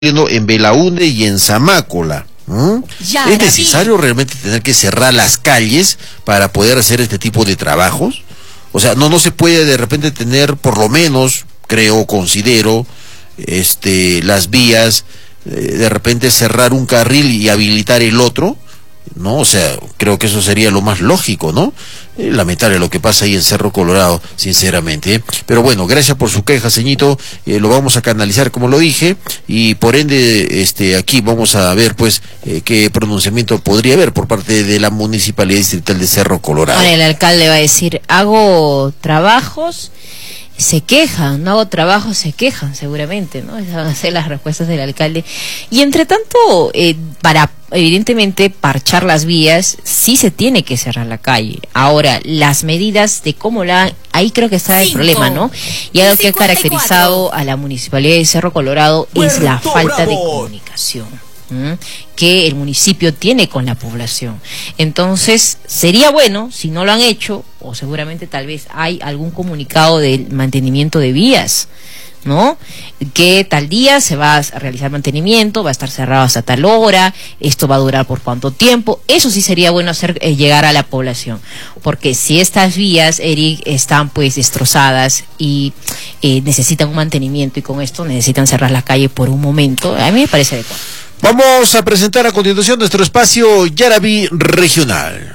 en Belaúnde y en Zamácola. ¿Es necesario realmente tener que cerrar las calles para poder hacer este tipo de trabajos? O sea, no se puede de repente tener, por lo menos, considero, las vías, de repente cerrar un carril y habilitar el otro, ¿no? O sea, creo que eso sería lo más lógico, ¿no? Lamentable lo que pasa ahí en Cerro Colorado, sinceramente, ¿eh? Pero bueno, gracias por su queja, ceñito, lo vamos a canalizar como lo dije, y por ende, aquí vamos a ver, pues, qué pronunciamiento podría haber por parte de la Municipalidad Distrital de Cerro Colorado. Ahora el alcalde va a decir, hago trabajos, se quejan, no hago trabajo, se quejan seguramente, ¿no? Esas van a ser las respuestas del alcalde. Y entre tanto, para evidentemente parchar las vías, sí se tiene que cerrar la calle. Ahora, las medidas de cómo ahí creo que está el problema, ¿no? Y algo que ha caracterizado a la Municipalidad de Cerro Colorado es la falta de comunicación que el municipio tiene con la población. Entonces, sería bueno, si no lo han hecho, o seguramente tal vez hay algún comunicado del mantenimiento de vías, ¿no? Que tal día se va a realizar mantenimiento, va a estar cerrado hasta tal hora, esto va a durar por cuánto tiempo. Eso sí sería bueno hacer llegar a la población, porque si estas vías, Eric, están pues destrozadas y necesitan un mantenimiento, y con esto necesitan cerrar la calle por un momento, a mí me parece adecuado. Vamos a presentar a continuación nuestro espacio Yaraví Regional.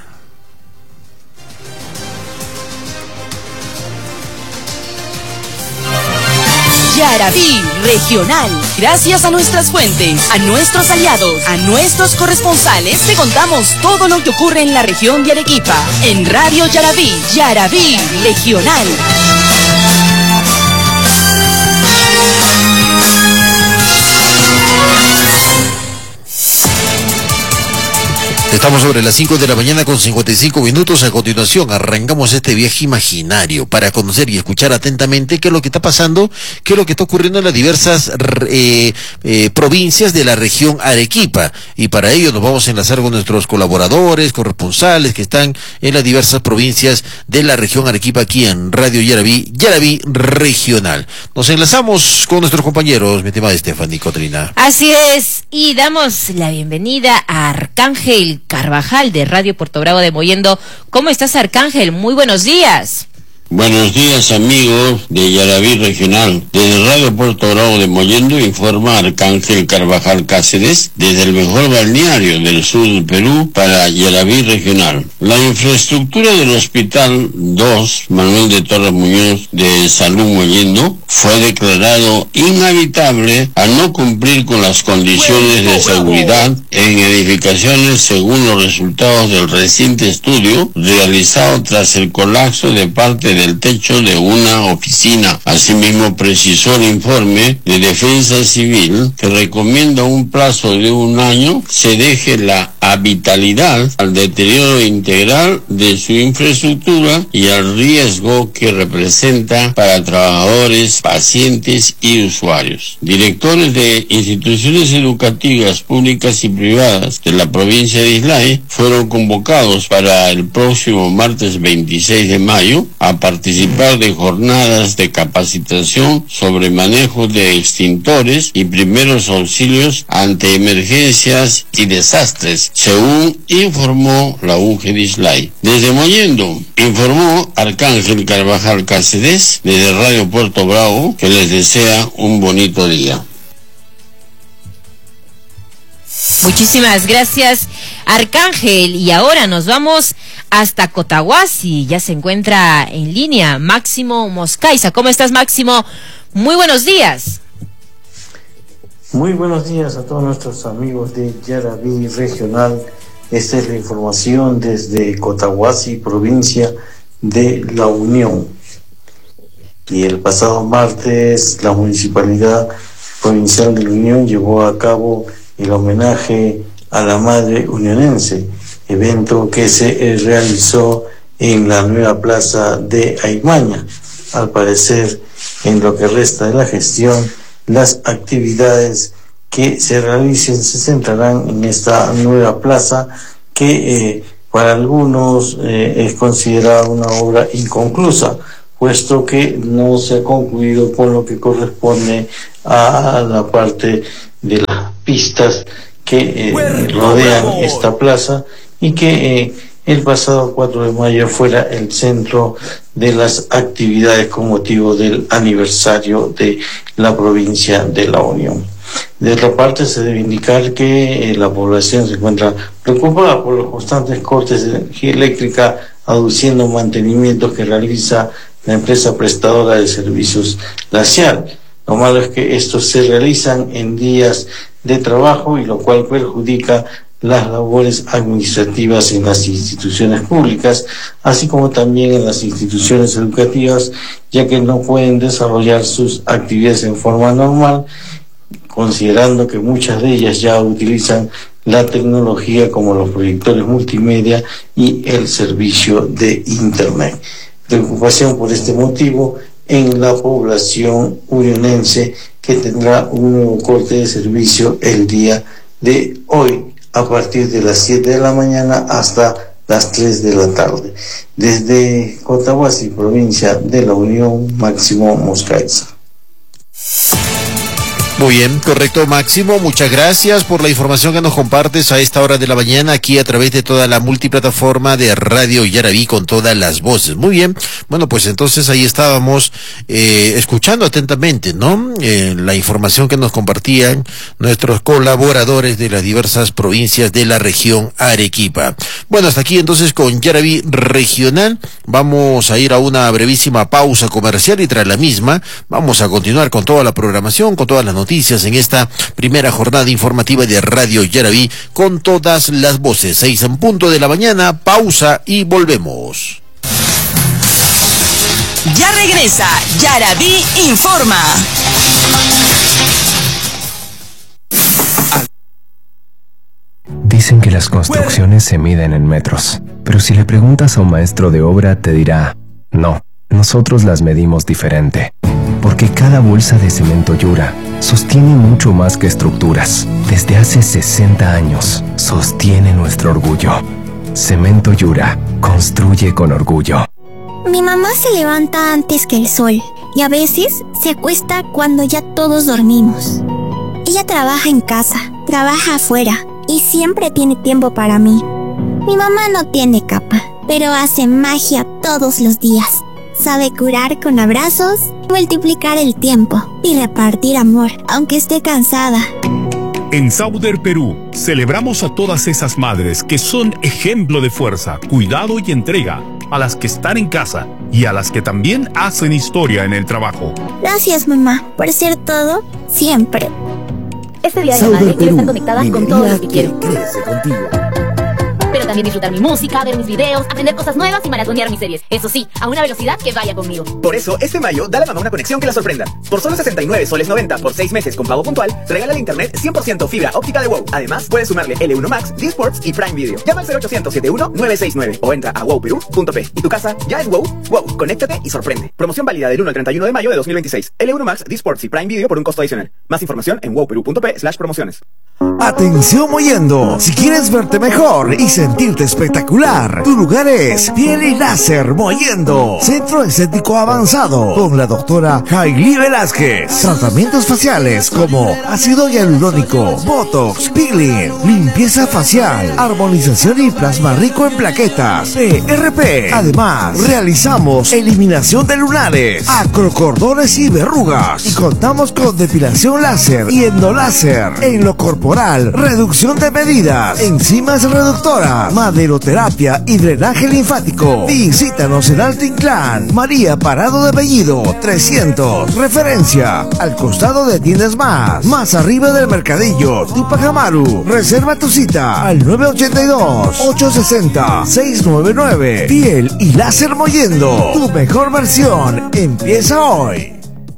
Yaraví Regional. Gracias a nuestras fuentes, a nuestros aliados, a nuestros corresponsales, te contamos todo lo que ocurre en la región de Arequipa. En Radio Yaraví, Yaraví Regional. Estamos sobre las 5 de la mañana con 55 minutos. A continuación arrancamos este viaje imaginario para conocer y escuchar atentamente qué es lo que está pasando, qué es lo que está ocurriendo en las diversas provincias de la región Arequipa. Y para ello nos vamos a enlazar con nuestros colaboradores, corresponsales que están en las diversas provincias de la región Arequipa aquí en Radio Yaraví, Yaraví Regional. Nos enlazamos con nuestros compañeros, mi estimada Stephanie Cotrina. Así es, y damos la bienvenida a Arcángel Carvajal de Radio Puerto Bravo de Mollendo. ¿Cómo estás, Arcángel? Muy buenos días. Buenos días, amigos de Yaraví Regional. Desde Radio Puerto Bravo de Mollendo informa Arcángel Carvajal Cáceres desde el mejor balneario del sur del Perú para Yaraví Regional. La infraestructura del Hospital 2 Manuel de Torres Muñoz de Salud Mollendo fue declarado inhabitable al no cumplir con las condiciones de seguridad en edificaciones según los resultados del reciente estudio realizado tras el colapso de parte del techo de una oficina. Asimismo, precisó el informe de Defensa Civil que recomienda un plazo de 1 año se deje la habitabilidad al deterioro integral de su infraestructura y al riesgo que representa para trabajadores, pacientes y usuarios. Directores de instituciones educativas públicas y privadas de la provincia de Islay fueron convocados para el próximo martes 26 de mayo a participar de jornadas de capacitación sobre manejo de extintores y primeros auxilios ante emergencias y desastres, según informó la UGE de Islay. Desde Mollendo, informó Arcángel Carvajal Cáceres, desde Radio Puerto Bravo, que les desea un bonito día. Muchísimas gracias, Arcángel. Y ahora nos vamos hasta Cotahuasi. Ya se encuentra en línea Máximo Moscaiza. ¿Cómo estás, Máximo? Muy buenos días. Muy buenos días a todos nuestros amigos de Yaraví Regional. Esta es la información desde Cotahuasi, provincia de La Unión. Y el pasado martes, la Municipalidad Provincial de La Unión llevó a cabo el homenaje a la Madre Unionense, evento que se realizó en la nueva plaza de Aymaña. Al parecer, en lo que resta de la gestión, las actividades que se realicen se centrarán en esta nueva plaza que para algunos es considerada una obra inconclusa, puesto que no se ha concluido con lo que corresponde a la parte de las pistas que rodean esta plaza y que el pasado 4 de mayo fuera el centro de las actividades con motivo del aniversario de la provincia de La Unión. De otra parte, se debe indicar que la población se encuentra preocupada por los constantes cortes de energía eléctrica, aduciendo mantenimientos que realiza la empresa prestadora de servicios Glacial. Lo malo es que estos se realizan en días de trabajo y lo cual perjudica las labores administrativas en las instituciones públicas, así como también en las instituciones educativas, ya que no pueden desarrollar sus actividades en forma normal, considerando que muchas de ellas ya utilizan la tecnología como los proyectores multimedia y el servicio de Internet. Preocupación por este motivo en la población unionense, que tendrá un nuevo corte de servicio el día de hoy, a partir de las 7 de la mañana hasta las 3 de la tarde. Desde Cotahuasi, provincia de La Unión, Máximo Moscaiza. Muy bien, correcto, Máximo, muchas gracias por la información que nos compartes a esta hora de la mañana aquí a través de toda la multiplataforma de Radio Yaraví con todas las voces. Muy bien, bueno, pues entonces ahí estábamos escuchando atentamente, ¿no? La información que nos compartían nuestros colaboradores de las diversas provincias de la región Arequipa. Bueno, hasta aquí entonces con Yaraví Regional. Vamos a ir a una brevísima pausa comercial y tras la misma vamos a continuar con toda la programación, con todas las noticias en esta primera jornada informativa de Radio Yaraví con todas las voces. 6:00 a.m, pausa y volvemos. Ya regresa Yaraví Informa. Dicen que las construcciones se miden en metros, pero si le preguntas a un maestro de obra te dirá, no, nosotros las medimos diferente. Porque cada bolsa de cemento Yura sostiene mucho más que estructuras. Desde hace 60 años, sostiene nuestro orgullo. Cemento Yura, construye con orgullo. Mi mamá se levanta antes que el sol y a veces se acuesta cuando ya todos dormimos. Ella trabaja en casa, trabaja afuera y siempre tiene tiempo para mí. Mi mamá no tiene capa, pero hace magia todos los días. Sabe curar con abrazos, multiplicar el tiempo y repartir amor, aunque esté cansada. En Sauder Perú, celebramos a todas esas madres que son ejemplo de fuerza, cuidado y entrega, a las que están en casa y a las que también hacen historia en el trabajo. Gracias, mamá, por ser todo, siempre. Este día de la madre quiero estar conectada con todo lo que quiero. Pero también disfrutar mi música, ver mis videos, aprender cosas nuevas y maratonear mis series. Eso sí, a una velocidad que vaya conmigo. Por eso, este mayo, da a la mamá una conexión que la sorprenda. Por solo 69 soles 90 por 6 meses con pago puntual, regálale internet 100% fibra óptica de WOW. Además, puedes sumarle L1 Max, D-Sports y Prime Video. Llama al 0800-71-969 o entra a wowperú.p. Y tu casa ya es WOW. WOW, conéctate y sorprende. Promoción válida del 1 al 31 de mayo de 2026. L1 Max, D-Sports y Prime Video por un costo adicional. Más información en wowperú.p/promociones. Atención Mollendo, si quieres verte mejor y sentirte espectacular, tu lugar es Piel y Láser Mollendo, centro estético avanzado con la doctora Hailey Velázquez. Tratamientos faciales como ácido hialurónico, botox, peeling, limpieza facial, armonización y plasma rico en plaquetas, PRP. Además, realizamos eliminación de lunares, acrocordones y verrugas y contamos con depilación láser y endoláser en lo corporal, reducción de medidas, enzimas reductoras, maderoterapia y drenaje linfático. Visítanos en Alto Inclán, María Parado de Bellido, 300. Referencia al costado de Tiendas más arriba del Mercadillo, Tupac Amaru. Reserva tu cita al 982-860-699. Piel y Láser Mollendo, tu mejor versión empieza hoy.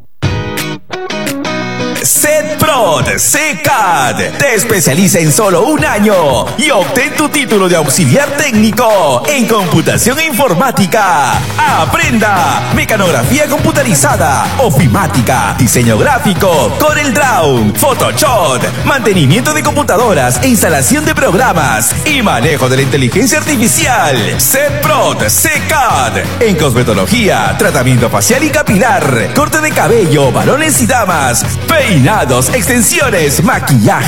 CEDPROD, CECAD, te especializa en solo un año y obtén tu título de auxiliar técnico en computación e informática. Aprenda mecanografía computarizada, ofimática, diseño gráfico, CorelDRAW, Photoshop, mantenimiento de computadoras e instalación de programas y manejo de la inteligencia artificial. CEDPROD, CECAD, en cosmetología, tratamiento facial y capilar, corte de cabello, varones y damas, peinados, extensiones, maquillaje